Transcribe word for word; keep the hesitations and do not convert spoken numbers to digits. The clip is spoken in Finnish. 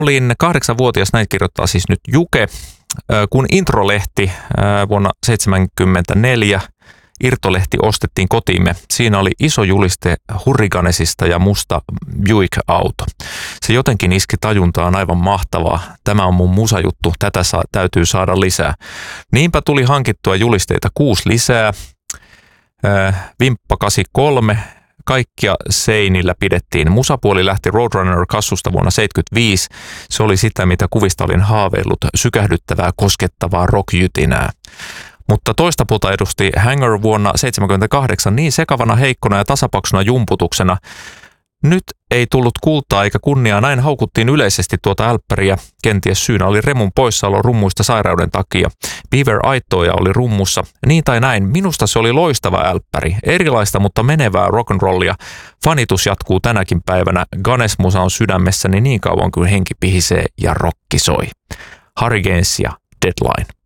Olin kahdeksanvuotias, näin kirjoittaa siis nyt Juke, kun Introlehti vuonna seitsemänkymmentäneljä irtolehti ostettiin kotiimme. Siinä oli iso juliste Hurricanesista ja musta Buick-auto. Se jotenkin iski tajuntaan, aivan mahtavaa. Tämä on mun musajuttu, tätä saa, täytyy saada lisää. Niinpä tuli hankittua julisteita kuusi lisää. Äh, Vimppa kahdeksankymmentäkolme. Kaikkia seinillä pidettiin. Musapuoli lähti Roadrunner-kassusta vuonna seitsemänkymmentäviisi. Se oli sitä, mitä kuvista olin haaveillut. Sykähdyttävää, koskettavaa rockjytinää. Mutta toista puolta edusti Hangar vuonna seitsemänkymmentäkahdeksan niin sekavana, heikkona ja tasapaksuna jumputuksena. Nyt ei tullut kultaa eikä kunniaa, näin haukuttiin yleisesti tuota älppäriä. Kenties syynä oli Remun poissaolo rummuista sairauden takia. Beaver Aittoja oli rummussa. Niin tai näin, minusta se oli loistava älppäri. Erilaista, mutta menevää rock'n'rollia. Fanitus jatkuu tänäkin päivänä. Ganes-musa on sydämessäni niin kauan kuin henki pihisee ja rokki soi. Harry Gaines ja Deadline.